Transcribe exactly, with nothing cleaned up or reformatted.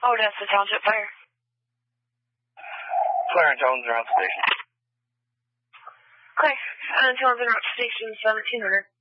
Odessa Township Fire. Claire and Jones are on station. Claire, uh, Jones are on station seventeen hundred.